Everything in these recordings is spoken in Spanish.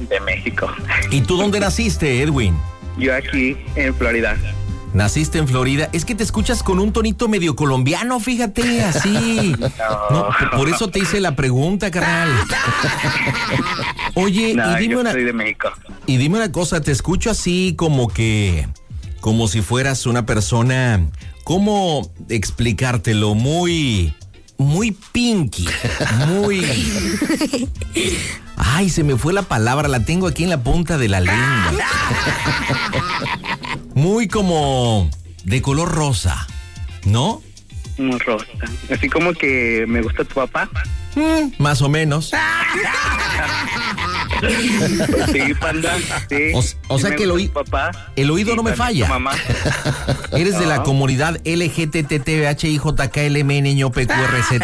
De México. ¿Y tú dónde naciste, Edwin? Yo aquí en Florida. Naciste en Florida. Es que te escuchas con un tonito medio colombiano, fíjate, así. No, por eso te hice la pregunta, carnal. Oye, No, y dime yo soy de México. Y dime una cosa, te escucho así como si fueras una persona, ¿cómo explicártelo? Muy pinky, muy... Ay, se me fue la palabra, la tengo aquí en la punta de la lengua. Muy como de color rosa, ¿no? Muy rosa. Así como que me gusta tu papá. Más o menos. Sí, panda. Sí. O sea que el oído no me falla. Mamá. ¿Eres de la comunidad LGTTHIJKLMNPQRZ?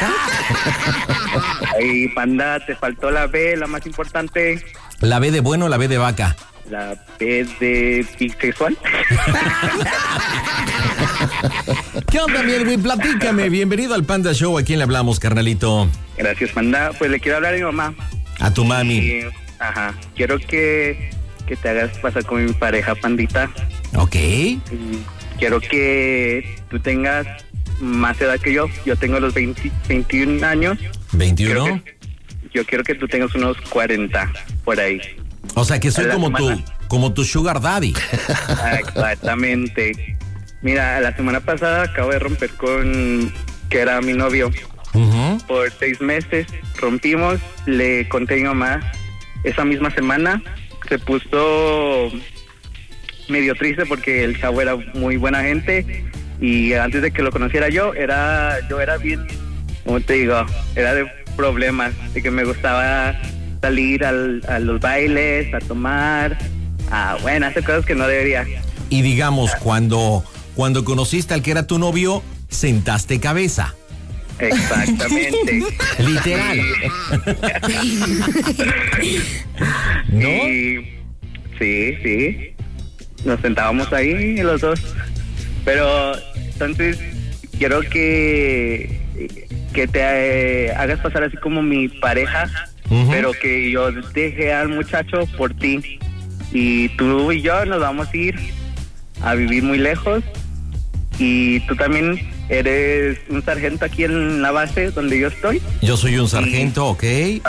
Ay, panda, te faltó la B, la más importante. ¿La B de bueno o la B de vaca? La B de bisexual. ¿Qué onda, mi Edwin? Platícame. Bienvenido al Panda Show. ¿A quién le hablamos, carnalito? Gracias, panda. Pues le quiero hablar a mi mamá. A tu mami. Y, quiero que te hagas pasar con mi pareja, pandita. Ok. Quiero que tú tengas más edad que yo. Yo tengo los 21 años. ¿21? Yo quiero que tú tengas unos 40 por ahí. O sea, que soy como tu sugar daddy. Exactamente. Mira, la semana pasada acabo de romper con que era mi novio. Por 6 meses rompimos, le conté a mi mamá. Esa misma semana se puso medio triste porque el chavo era muy buena gente y antes de que lo conociera yo era bien, ¿cómo te digo? Era de problemas, de que me gustaba salir a los bailes, a tomar, hacer cosas que no debería. Y digamos, cuando conociste al que era tu novio, sentaste cabeza. Exactamente. Literal. ¿No? Y, sí. Nos sentábamos ahí los dos. Pero entonces quiero que te hagas pasar así como mi pareja, pero que yo deje al muchacho por ti. Y tú y yo nos vamos a ir a vivir muy lejos. Y tú también eres un sargento aquí en la base donde yo estoy. Yo soy un sargento, ok.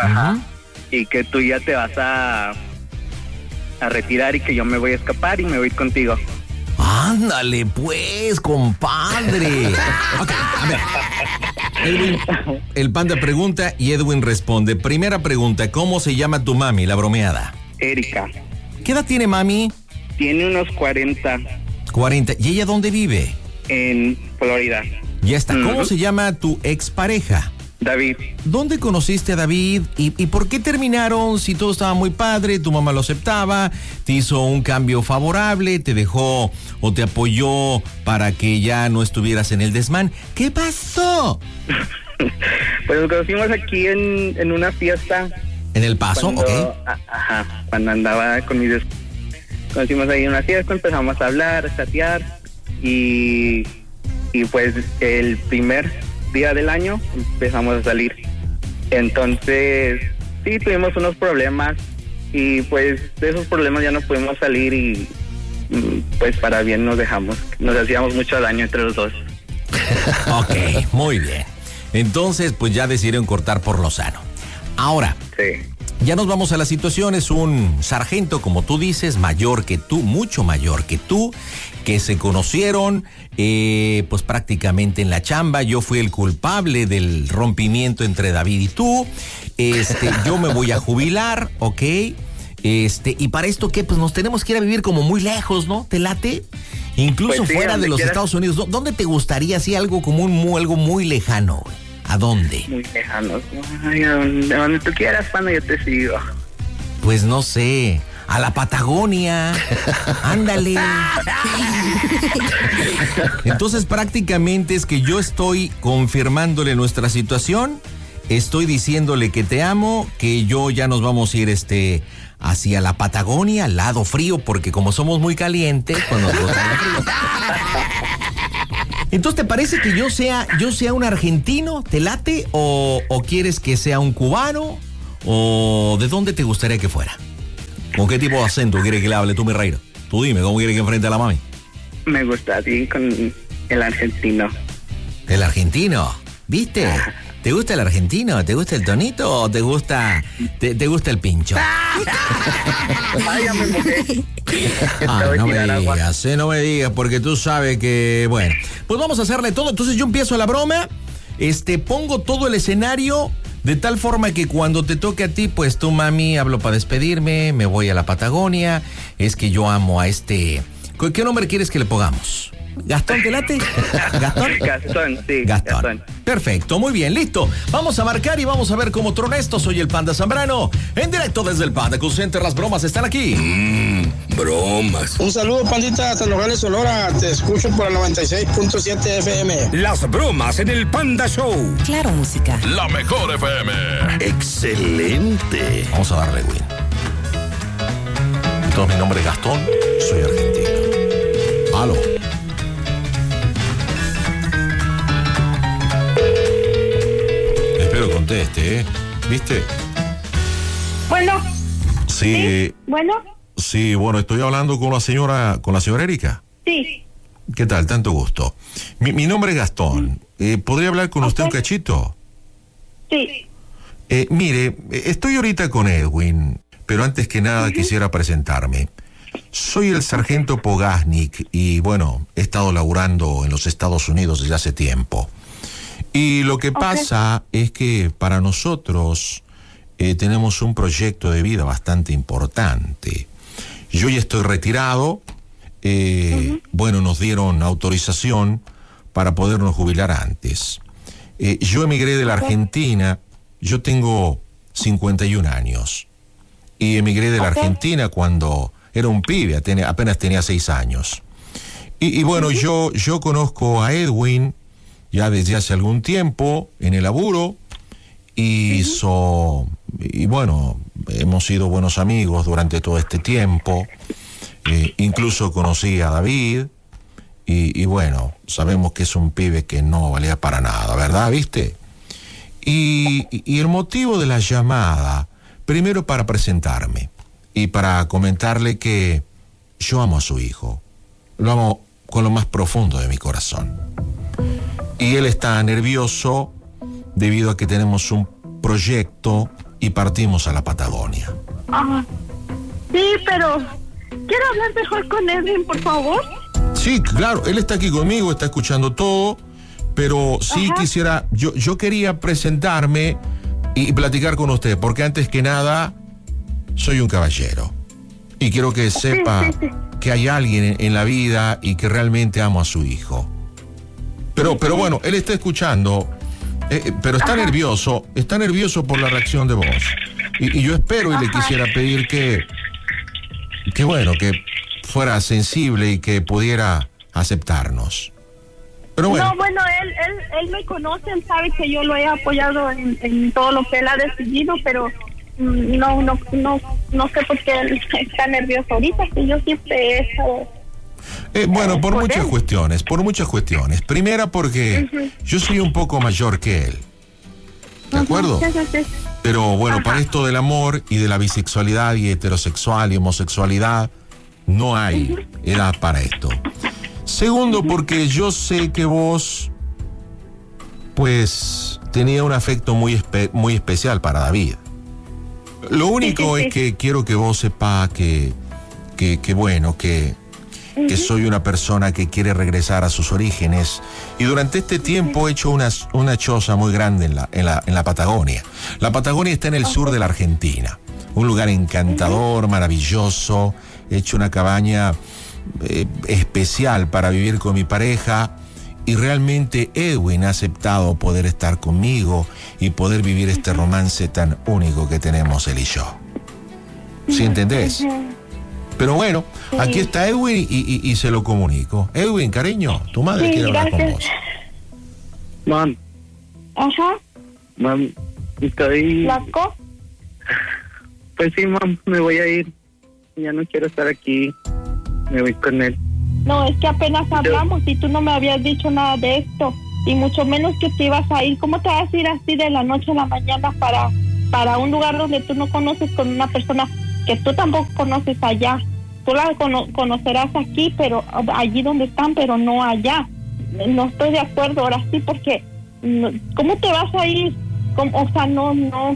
Y que tú ya te vas a retirar y que yo me voy a escapar y me voy contigo. Ándale pues, compadre. Ok, a ver. Edwin, el panda pregunta y Edwin responde. Primera pregunta, ¿cómo se llama tu mami, la bromeada? Erika. ¿Qué edad tiene mami? Tiene unos 40. 40. ¿Y ella dónde vive? En Florida. Ya está. ¿Cómo se llama tu expareja? David. ¿Dónde conociste a David? ¿Y por qué terminaron si todo estaba muy padre, tu mamá lo aceptaba, te hizo un cambio favorable, te dejó o te apoyó para que ya no estuvieras en el desmán? ¿Qué pasó? Pues nos conocimos aquí en una fiesta. ¿En El Paso? Ok. Cuando andaba con mis... Conocimos ahí en una fiesta, empezamos a hablar, a chatear y pues el primer día del año empezamos a salir. Entonces, sí, tuvimos unos problemas y pues de esos problemas ya no pudimos salir y pues para bien nos dejamos. Nos hacíamos mucho daño entre los dos. Ok, muy bien. Entonces, pues ya decidieron cortar por lo sano. Ahora, sí. Ya nos vamos a la situación. Es un sargento, como tú dices, mayor que tú, mucho mayor que tú, que se conocieron pues prácticamente en la chamba. Yo fui el culpable del rompimiento entre David y tú. Yo me voy a jubilar, ¿ok? Y para esto, ¿qué? Pues nos tenemos que ir a vivir como muy lejos, ¿no? ¿Te late? Incluso pues sí, fuera de los Estados Unidos. ¿Dónde te gustaría, así, algo como algo muy lejano, güey? ¿A dónde? Muy lejanos. Ay, a donde tú quieras, pana, yo te sigo. Pues no sé, a la Patagonia. Ándale. Entonces prácticamente es que yo estoy confirmándole nuestra situación, estoy diciéndole que te amo, que yo ya nos vamos a ir hacia la Patagonia, al lado frío, porque como somos muy calientes, pues nos gusta el frío. Entonces, ¿te parece que yo sea un argentino? ¿Te late? ¿O quieres que sea un cubano? ¿O de dónde te gustaría que fuera? ¿Con qué tipo de acento quieres que le hable tú, mi reina? Tú dime, ¿cómo quieres que enfrente a la mami? Me gusta así con el argentino. ¿El argentino? ¿Viste? ¿Te gusta el argentino? ¿Te gusta el tonito o te gusta el pincho? Ay, ya me mojé. No me digas, porque tú sabes que, bueno, pues vamos a hacerle todo. Entonces yo empiezo la broma, pongo todo el escenario de tal forma que cuando te toque a ti, pues tú, mami, hablo para despedirme, me voy a la Patagonia, es que yo amo a ¿Qué nombre quieres que le pongamos? ¿Gastón, te late? ¿Gastón? Gastón, sí. Gastón. Perfecto, muy bien, listo. Vamos a marcar y vamos a ver cómo trona esto. Soy el Panda Zambrano, en directo desde el Panda Cool Center. Las bromas están aquí. Bromas. Un saludo, pandita, hasta Nogales, Sonora. Te escucho por el 96.7 FM. Las bromas en el Panda Show. Claro, música. La mejor FM. Excelente. Vamos a darle, Win. Entonces, mi nombre es Gastón, soy argentino. Aló. Espero conteste, ¿viste? Bueno. Sí. Bueno. Sí, bueno, estoy hablando con la señora Erika. Sí. ¿Qué tal? Tanto gusto. Mi nombre es Gastón. ¿Podría hablar con usted un cachito? Sí. Mire, estoy ahorita con Edwin, pero antes que nada quisiera presentarme. Soy el sargento Pogasnik y, bueno, he estado laburando en los Estados Unidos desde hace tiempo. Y lo que pasa es que para nosotros tenemos un proyecto de vida bastante importante. Yo ya estoy retirado. Bueno, nos dieron autorización para podernos jubilar antes. Yo emigré de la Argentina. Yo tengo 51 años. Y emigré de la Argentina cuando era un pibe, apenas tenía 6 años. Y bueno, yo conozco a Edwin ya desde hace algún tiempo en el laburo. Y bueno, hemos sido buenos amigos durante todo este tiempo. Incluso conocí a David. Y bueno, sabemos que es un pibe que no valía para nada, ¿verdad? ¿Viste? Y el motivo de la llamada, primero para presentarme y para comentarle que yo amo a su hijo. Lo amo con lo más profundo de mi corazón. Y él está nervioso debido a que tenemos un proyecto y partimos a la Patagonia. Sí, pero quiero hablar mejor con Edwin, por favor. Sí, claro, él está aquí conmigo, está escuchando todo, pero sí quisiera, yo quería presentarme y platicar con usted, porque antes que nada, soy un caballero. Y quiero que sepa que hay alguien en la vida y que realmente amo a su hijo. Pero bueno, él está escuchando, pero está nervioso por la reacción de voz. Y yo espero y le quisiera pedir que bueno, que fuera sensible y que pudiera aceptarnos. Pero bueno. No, bueno, él me conoce, él sabe que yo lo he apoyado en todo lo que él ha decidido, pero no sé por qué él está nervioso ahorita, que yo siempre he estado... Bueno, por muchas cuestiones. Primera porque yo soy un poco mayor que él. ¿De acuerdo? Sí. Pero bueno, para esto del amor y de la bisexualidad y heterosexual y homosexualidad, no hay edad para esto. Segundo, porque yo sé que vos, pues, tenía un afecto muy especial para David. Lo único es que quiero que vos sepas que soy una persona que quiere regresar a sus orígenes y durante este tiempo he hecho una choza muy grande en la Patagonia. La Patagonia está en el sur de la Argentina, un lugar encantador, maravilloso. He hecho una cabaña especial para vivir con mi pareja y realmente Edwin ha aceptado poder estar conmigo y poder vivir este romance tan único que tenemos él y yo. ¿Sí entendés? Pero bueno, aquí está Edwin y se lo comunico. Edwin, cariño, tu madre quiere hablar con vos. Mam. Mam, estoy... ¿Blasco? Pues sí, mam, me voy a ir. Ya no quiero estar aquí. Me voy con él. No, es que apenas hablamos y tú no me habías dicho nada de esto. Y mucho menos que te ibas a ir. ¿Cómo te vas a ir así de la noche a la mañana para un lugar donde tú no conoces con una persona porque tú tampoco conoces allá. Tú la conocerás aquí, pero allí donde están, pero no allá. No estoy de acuerdo ahora sí, porque ¿cómo te vas a ir? O sea, no.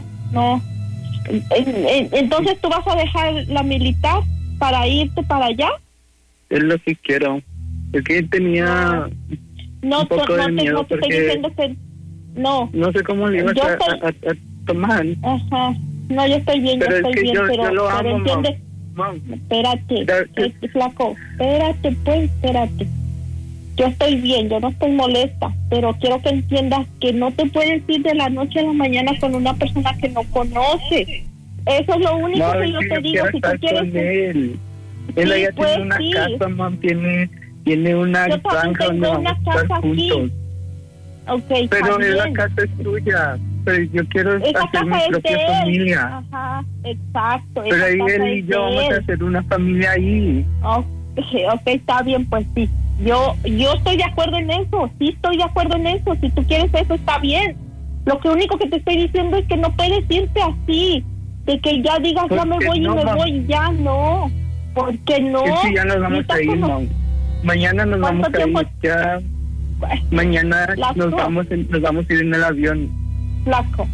Entonces, ¿tú vas a dejar la militar para irte para allá? Es lo que quiero. Es que tenía un poco de miedo te estoy diciendo que no. No sé cómo le ibas a tomar. Ajá. No, yo estoy bien, pero pero lo amo, entiendes. Mam. Espérate, flaco, espérate. Yo estoy bien, yo no estoy molesta, pero quiero que entiendas que no te puedes ir de la noche a la mañana con una persona que no conoces. Eso es lo único que yo te digo. Si tú quieres con él allá tiene una casa, mam, tiene una granja donde vamos a estar juntos. Okay, pero la casa es tuya. Pero yo quiero hacer mi propia familia. Ajá, exacto. Pero ahí él y yo vamos a hacer una familia ahí. Okay, está bien, pues sí. Yo estoy de acuerdo en eso. Sí, estoy de acuerdo en eso. Si tú quieres eso, está bien. Lo que único que te estoy diciendo es que no puedes irte así. De que ya digas, ya me voy y me voy, ya no. Porque no. Sí, ya nos vamos a ir, mam. Mañana nos vamos a ir. Ya. Mañana nos vamos a ir en el avión. Flaco.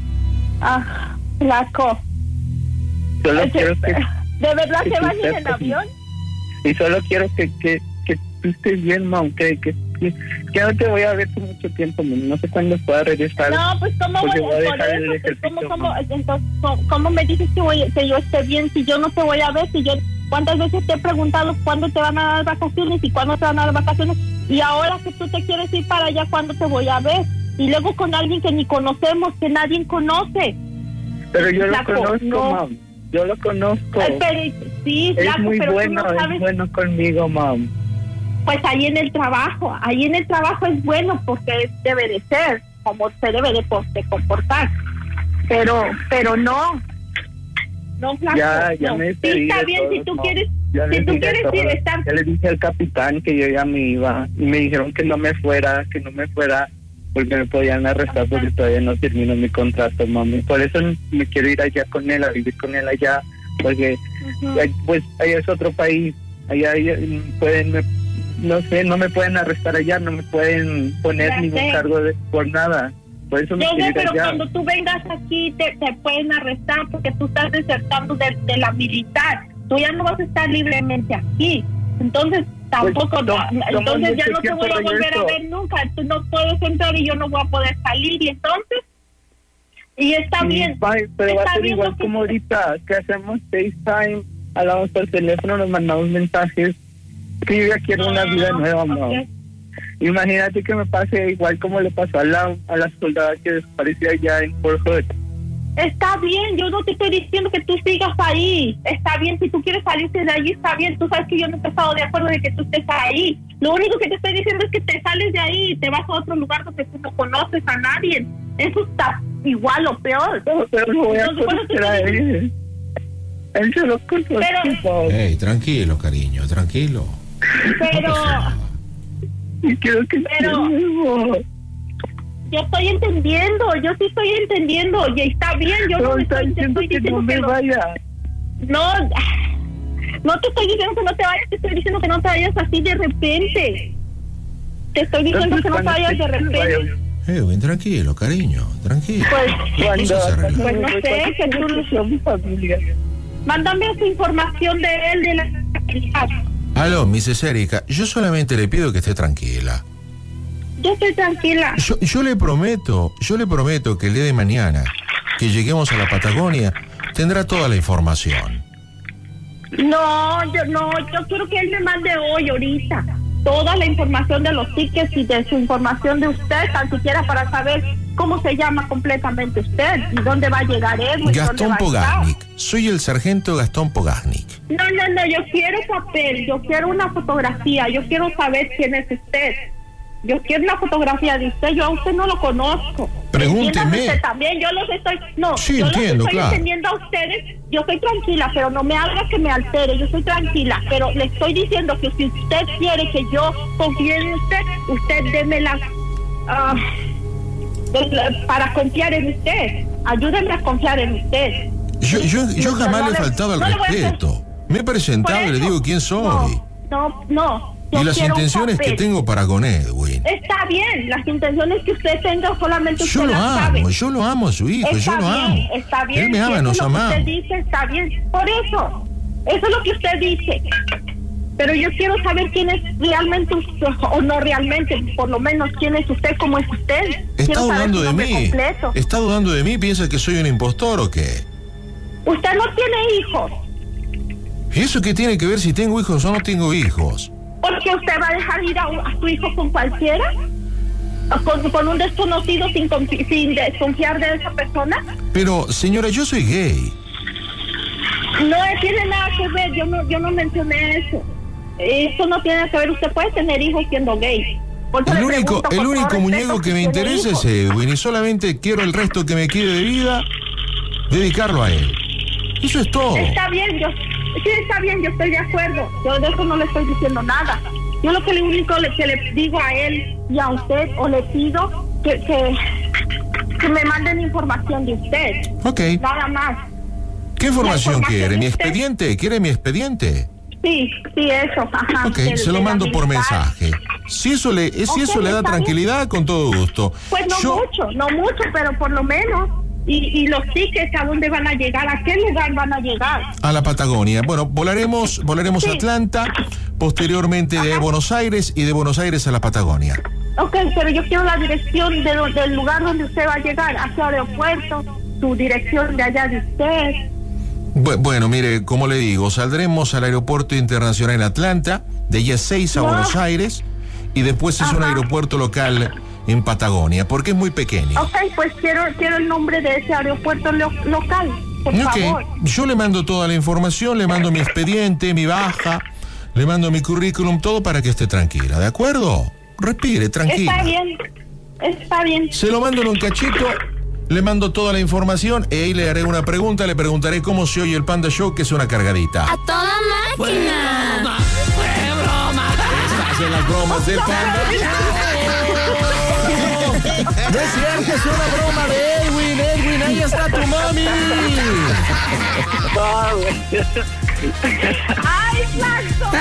Solo quiero que... ¿De verdad se van a ir en avión? Y solo quiero que tú estés bien, mam, que no te voy a ver por mucho tiempo, mam. No sé cuándo pueda regresar. No, pues ¿cómo voy a dejar el ejercicio? ¿Cómo me dices que yo esté bien si yo no te voy a ver? Si yo, ¿cuántas veces te he preguntado cuándo te van a dar vacaciones y cuándo te van a dar vacaciones? Y ahora que tú te quieres ir para allá, ¿cuándo te voy a ver? Y luego con alguien que ni conocemos, que nadie conoce. Pero yo lo conozco, mam. Yo lo conozco. Pero, sí, es muy bueno, es bueno conmigo, mam. Pues ahí en el trabajo es bueno porque debe de ser, como se debe de comportar. Pero no, flaco. Ya me despedí. Sí, está bien, si tú quieres ir a estar. Ya le dije al capitán que yo ya me iba y me dijeron que no me fuera, porque me podían arrestar porque todavía no termino mi contrato, mami. Por eso me quiero ir allá con él, a vivir con él allá, porque pues allá es otro país, allá pueden, no me pueden arrestar allá, no me pueden poner ningún cargo por nada. Por eso me quiero ir pero allá. Cuando tú vengas aquí te pueden arrestar porque tú estás desertando de la militar. Tú ya no vas a estar libremente aquí. Entonces tampoco, entonces ya no te voy a volver a ver nunca. Tú no puedes entrar y yo no voy a poder salir. Y entonces, y está bien. Pero va a ser igual como ahorita, que hacemos FaceTime, hablamos por teléfono, nos mandamos mensajes. Que yo ya quiero una vida nueva, mamá. Imagínate que me pase igual como le pasó a la soldada que desapareció allá en Fort Hood. Está bien, yo no te estoy diciendo que tú sigas ahí. Está bien, si tú quieres salirte de allí, está bien. Tú sabes que yo no he estado de acuerdo de que tú estés ahí. Lo único que te estoy diciendo es que te sales de ahí y te vas a otro lugar donde tú no conoces a nadie. Eso está igual o peor. Pero no voy a conocer a él. Él se lo conoce. Hey, tranquilo, cariño, tranquilo. Pero... Y quiero que yo estoy entendiendo, yo sí estoy entendiendo, y está bien, yo no estoy diciendo que no me vaya. No te estoy diciendo que no te vayas, te estoy diciendo que no te vayas así de repente. Te estoy diciendo que no te vayas de repente. Bien, tranquilo, cariño, tranquilo. Pues no sé, que tú... familia. Mándame su información de él, de la... Aló, Mrs. Erika, yo solamente le pido que esté tranquila. Yo estoy tranquila. Yo le prometo que el día de mañana que lleguemos a la Patagonia tendrá toda la información. Yo quiero que él me mande hoy, ahorita, toda la información de los tickets y de su información de usted, tan siquiera para saber cómo se llama completamente usted y dónde va a llegar él. Gastón Pogaznik. Soy el sargento Gastón Pogaznik. No, yo quiero papel, yo quiero una fotografía, yo quiero saber quién es usted. Yo quiero una fotografía de usted, yo a usted no lo conozco. Pregúnteme. Usted también, yo los estoy entendiendo a ustedes. Yo estoy tranquila, pero no me haga que me altere, yo estoy tranquila, pero le estoy diciendo que si usted quiere que yo confíe en usted deme las para confiar en usted. Ayúdenme a confiar en usted. Yo jamás le he faltado al respeto. Me he presentado y le digo quién soy. No. Y las intenciones que tengo para con Edwin. Está bien, las intenciones que usted tenga solamente usted las sabe. Yo lo amo a su hijo, yo lo amo. Está bien. Él me ama, nos amamos. Usted dice, está bien. Por eso es lo que usted dice. Pero yo quiero saber quién es realmente usted, o no realmente, por lo menos quién es usted, cómo es usted. Está dudando de mí. Completo. ¿Está dudando de mí? ¿Piensa que soy un impostor o qué? Usted no tiene hijos. ¿Y eso qué tiene que ver si tengo hijos o no tengo hijos? ¿Porque usted va a dejar ir a su hijo con cualquiera? ¿Con un desconocido sin desconfiar de esa persona? Pero, señora, yo soy gay. No tiene nada que ver, yo no mencioné eso. Eso no tiene que ver, usted puede tener hijos siendo gay. El único muñeco que me interesa es Edwin y solamente quiero el resto que me quede de vida dedicarlo a él. Eso es todo. Está bien, yo estoy de acuerdo. Yo de eso no le estoy diciendo nada. Yo lo único que le digo a él y a usted, o le pido que me manden información de usted. Ok. Nada más. ¿Qué información quiere? ¿Mi expediente? ¿Quiere mi expediente? Sí, eso. Ajá. Ok, se lo mando por mensaje. Si eso le da tranquilidad, con todo gusto. Pues no mucho, pero por lo menos. Y los tickets, ¿a dónde van a llegar? ¿A qué lugar van a llegar? A la Patagonia. Bueno, volaremos a Atlanta, posteriormente de Buenos Aires y de Buenos Aires a la Patagonia. Ok, pero yo quiero la dirección del lugar donde usted va a llegar, a su aeropuerto, su dirección de allá de usted. Bueno, mire, como le digo, saldremos al aeropuerto internacional en Atlanta, de allá 6 a Buenos Aires, y después es un aeropuerto local en Patagonia, porque es muy pequeño. Ok, pues quiero el nombre de ese aeropuerto local, por favor. Yo le mando toda la información, le mando mi expediente, mi baja, le mando mi currículum, todo para que esté tranquila, ¿de acuerdo? Respire, tranquila. Está bien. Se lo mando en un cachito, le mando toda la información y ahí le haré una pregunta, le preguntaré cómo se oye el Panda Show, que es una cargadita. ¡A toda máquina! ¡Fue broma! Estás en las bromas del Panda. No es cierto, es una broma de Edwin, ahí está tu mami. ¡Ay, Flaxo!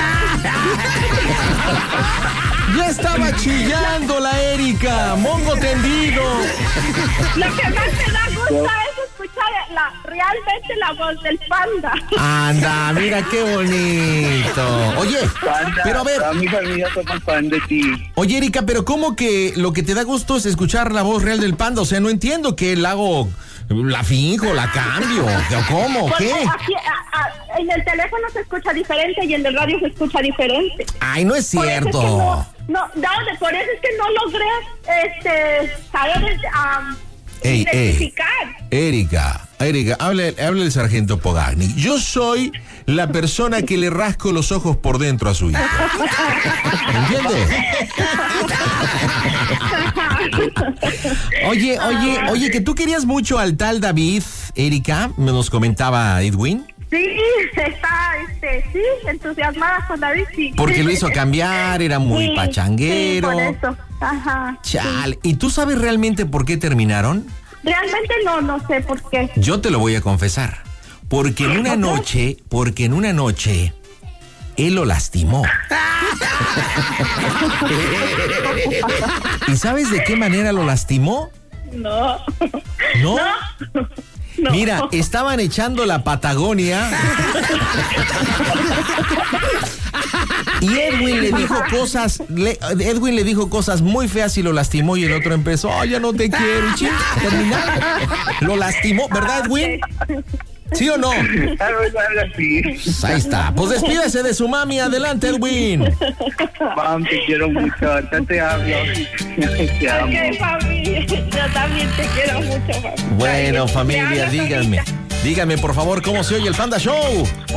Ya estaba chillando la Erika, mongo tendido. Lo que más me da gusto es escuchar realmente la voz del Panda. Anda, mira qué bonito. Oye, Panda, pero a ver. Toda mi familia somos fan de ti. Oye, Erika, pero ¿cómo que lo que te da gusto es escuchar la voz real del Panda? O sea, no entiendo que la hago, la finjo, la cambio. ¿Cómo? ¿Qué? Aquí, en el teléfono se escucha diferente y en el radio se escucha diferente. Ay, no es cierto. Por eso es que no logré saber identificar. Erika, hable el sargento Pogagni. Yo soy la persona que le rasco los ojos por dentro a su hijo. ¿Entiendes? Oye, que tú querías mucho al tal David, Erika, me nos comentaba Edwin. Sí, está, entusiasmada con David, sí. Porque lo hizo cambiar, era muy pachanguero. Sí, por eso, ajá. Chal, sí. ¿Y tú sabes realmente por qué terminaron? Realmente no sé por qué. Yo te lo voy a confesar. Porque en una noche, él lo lastimó. ¿Y sabes de qué manera lo lastimó? No. ¿No? No. Mira, estaban echando la Patagonia y Edwin le dijo cosas muy feas y lo lastimó y el otro empezó, ya no te quiero, y terminaron. Lo lastimó, ¿verdad, Edwin? ¿Sí o no? Sí. Ahí está. Pues despídese de su mami. Adelante, Edwin. Mam, te quiero mucho. Ya te hablo. Te amo. Ok, familia. Yo también te quiero mucho, mami. Bueno, familia, díganme, por favor, ¿cómo se oye el Panda Show?